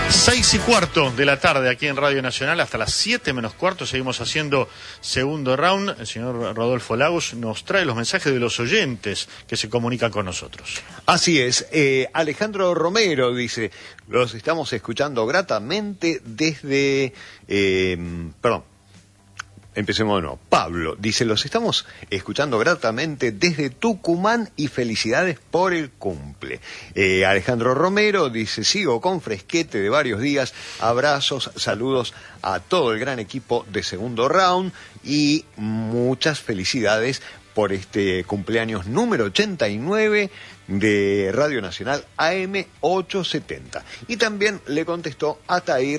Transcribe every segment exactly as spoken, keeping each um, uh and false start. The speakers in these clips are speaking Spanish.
Seis y cuarto de la tarde aquí en Radio Nacional, hasta las siete menos cuarto seguimos haciendo segundo round. El señor Rodolfo Lagos nos trae los mensajes de los oyentes que se comunican con nosotros. Así es, eh, Alejandro Romero dice, los estamos escuchando gratamente desde, eh, perdón, empecemos de nuevo. Pablo dice, los estamos escuchando gratamente desde Tucumán y felicidades por el cumple. Eh, Alejandro Romero dice, sigo con fresquete de varios días, abrazos, saludos a todo el gran equipo de segundo round y muchas felicidades por este cumpleaños número ochenta y nueve de Radio Nacional A M ochocientos setenta. Y también le contestó Atair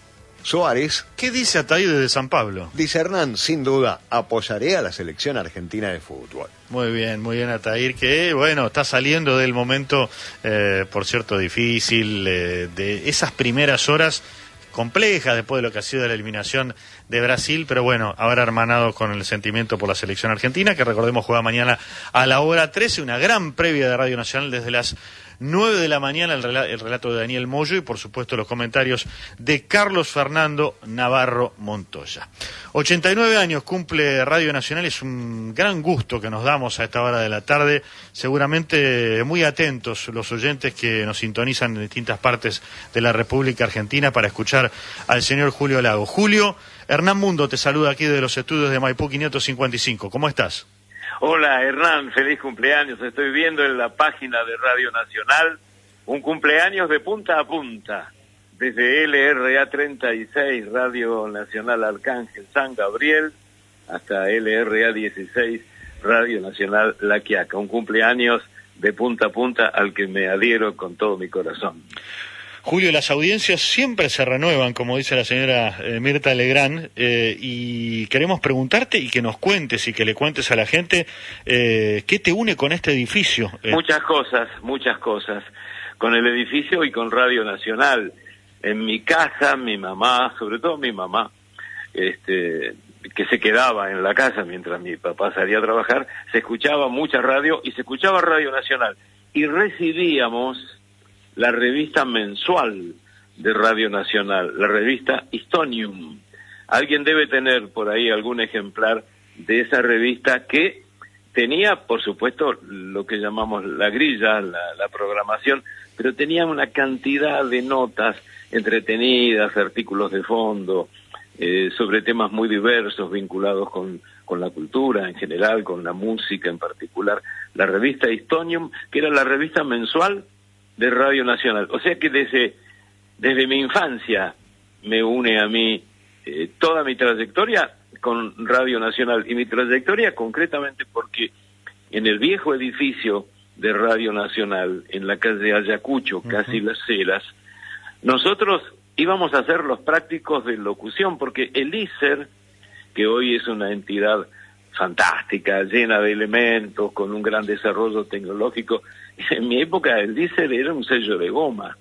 Suárez. ¿Qué dice Atair desde San Pablo? Dice Hernán, sin duda, apoyaré a la selección argentina de fútbol. Muy bien, muy bien Atair, que bueno, está saliendo del momento, eh, por cierto, difícil, eh, de esas primeras horas complejas después de lo que ha sido la eliminación de Brasil, pero bueno, ahora hermanado con el sentimiento por la selección argentina, que recordemos juega mañana a la hora trece, una gran previa de Radio Nacional desde las nueve de la mañana, el relato, el relato de Daniel Moyo y por supuesto los comentarios de Carlos Fernando Navarro Montoya. ochenta y nueve años cumple Radio Nacional, es un gran gusto que nos damos a esta hora de la tarde, seguramente muy atentos los oyentes que nos sintonizan en distintas partes de la República Argentina para escuchar al señor Julio Lago. Julio, Hernán Mundo te saluda aquí de los estudios de Maipú quinientos cincuenta y cinco, ¿cómo estás? Hola Hernán, feliz cumpleaños. Estoy viendo en la página de Radio Nacional un cumpleaños de punta a punta, desde L R A treinta y seis, Radio Nacional Arcángel San Gabriel, hasta L R A dieciséis, Radio Nacional La Quiaca. Un cumpleaños de punta a punta al que me adhiero con todo mi corazón. Julio, las audiencias siempre se renuevan, como dice la señora eh, Mirta Legrand, eh, y queremos preguntarte y que nos cuentes y que le cuentes a la gente eh, qué te une con este edificio. Eh. Muchas cosas, muchas cosas, con el edificio y con Radio Nacional. En mi casa, mi mamá, sobre todo mi mamá, este, que se quedaba en la casa mientras mi papá salía a trabajar, se escuchaba mucha radio y se escuchaba Radio Nacional. Y recibíamos la revista mensual de Radio Nacional, la revista Histonium. Alguien debe tener por ahí algún ejemplar de esa revista que tenía, por supuesto, lo que llamamos la grilla, la, la programación, pero tenía una cantidad de notas entretenidas, artículos de fondo, eh, sobre temas muy diversos vinculados con, con la cultura en general, con la música en particular. La revista Histonium, que era la revista mensual de Radio Nacional. O sea que desde, desde mi infancia me une a mí eh, toda mi trayectoria con Radio Nacional, y mi trayectoria concretamente porque en el viejo edificio de Radio Nacional, en la calle Ayacucho, uh-huh. casi Las Heras, nosotros íbamos a hacer los prácticos de locución, porque el I S E R, que hoy es una entidad fantástica, llena de elementos, con un gran desarrollo tecnológico, en mi época el I S E R era un sello de goma,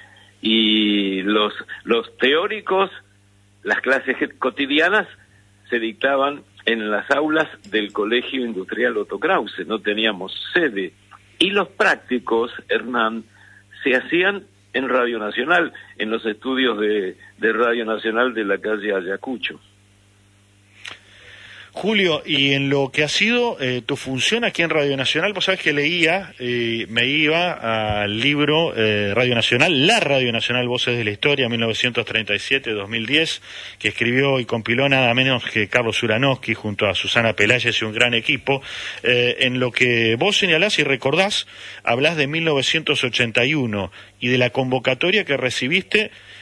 y los los teóricos, las clases cotidianas se dictaban en las aulas del Colegio Industrial Otto Krause, no teníamos sede, y los prácticos, Hernán, se hacían en Radio Nacional, en los estudios de, de Radio Nacional de la calle Ayacucho. Julio, y en lo que ha sido eh, tu función aquí en Radio Nacional, vos sabés que leía, eh, me iba al libro eh, Radio Nacional, la Radio Nacional Voces de la Historia, mil novecientos treinta y siete a dos mil diez, que escribió y compiló nada menos que Carlos Uranowski junto a Susana Peláez y un gran equipo. Eh, en lo que vos señalás y recordás, hablás de mil novecientos ochenta y uno y de la convocatoria que recibiste